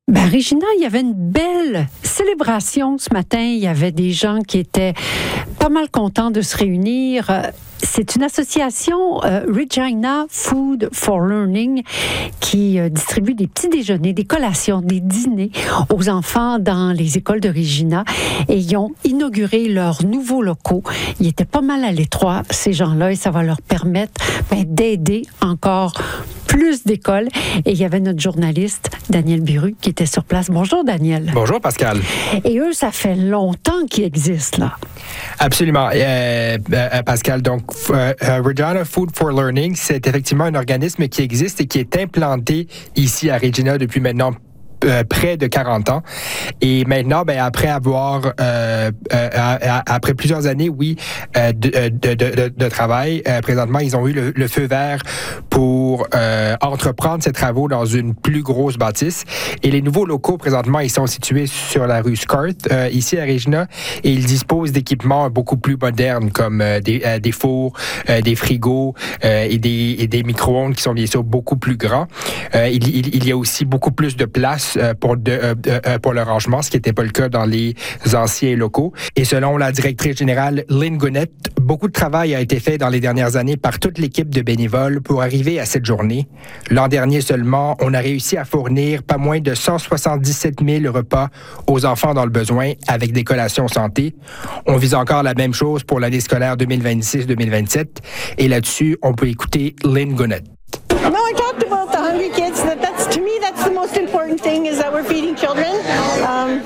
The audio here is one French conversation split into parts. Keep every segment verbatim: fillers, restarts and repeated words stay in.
Ben, Regina, il y avait une belle célébration ce matin. Il y avait des gens qui étaient pas mal contents de se réunir. C'est une association, euh, Regina Food for Learning, qui euh, distribue des petits déjeuners, des collations, des dîners aux enfants dans les écoles de Regina. Et ils ont inauguré leurs nouveaux locaux. Ils étaient pas mal à l'étroit, ces gens-là, et ça va leur permettre ben, d'aider encore plus d'écoles. Et il y avait notre journaliste, Daniel Biru, qui était sur place. Bonjour, Daniel. Bonjour, Pascal. Et eux, ça fait longtemps qu'ils existent, là. Absolument, euh, euh, Pascal. Donc, euh, Regina Food for Learning, c'est effectivement un organisme qui existe et qui est implanté ici à Regina depuis maintenant Euh, près de quarante ans. Et maintenant, ben, après avoir, euh, euh, après plusieurs années, oui, euh, de, de, de, de travail, euh, présentement, ils ont eu le, le feu vert pour euh, entreprendre ces travaux dans une plus grosse bâtisse. Et les nouveaux locaux, présentement, ils sont situés sur la rue Scarth, euh, ici à Regina, et ils disposent d'équipements beaucoup plus modernes, comme euh, des, euh, des fours, euh, des frigos euh, et des, et des micro-ondes qui sont bien sûr beaucoup plus grands. Euh, il, il, il y a aussi beaucoup plus de place Pour, de, euh, euh, pour le rangement, ce qui n'était pas le cas dans les anciens locaux. Et selon la directrice générale Lynn Gunnett, beaucoup de travail a été fait dans les dernières années par toute l'équipe de bénévoles pour arriver à cette journée. L'an dernier seulement, on a réussi à fournir pas moins de cent soixante-dix-sept mille repas aux enfants dans le besoin avec des collations santé. On vise encore la même chose pour l'année scolaire deux mille vingt-six deux mille vingt-sept. Et là-dessus, on peut écouter Lynn Gunnett. No, I talked about the hungry kids. That, that's to me, that's the most important thing is that we're feeding children. Um,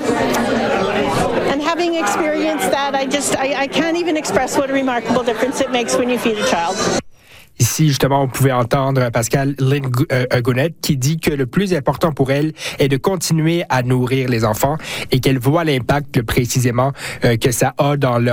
and having experienced that, I just, I, I can't even express what a remarkable difference it makes when you feed a child. Ici, justement, on pouvait entendre Pascal Lynn Gunnett qui dit que le plus important pour elle est de continuer à nourrir les enfants et qu'elle voit l'impact précisément euh, que ça a dans leur